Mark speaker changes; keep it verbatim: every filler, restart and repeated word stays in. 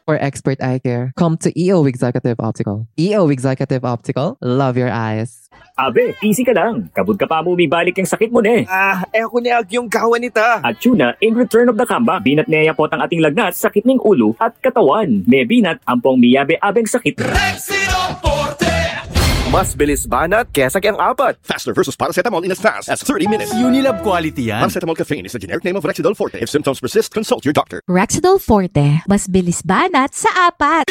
Speaker 1: For expert eye care, come to E O Executive Optical. E O Executive Optical, love your eyes.
Speaker 2: Abe, easy ka lang. Kabud ka pa mo bibalik ang sakit mo ne.
Speaker 3: Ah, eh ako niag yung kawan nita.
Speaker 2: At yun na, in return of the comeback, binat niya po ang ating lagnat, sakit ng ulo at katawan. May binat, ampong miyabe-abeng sakit.
Speaker 4: Rexidol Forte!
Speaker 3: Mas bilis banat kesa kayang apat.
Speaker 5: Faster versus paracetamol in as fast as thirty minutes.
Speaker 6: Unilab quality yan.
Speaker 5: Paracetamol caffeine is the generic name of Rexidol Forte. If symptoms persist, consult your doctor.
Speaker 7: Rexidol Forte, mas bilis banat sa apat.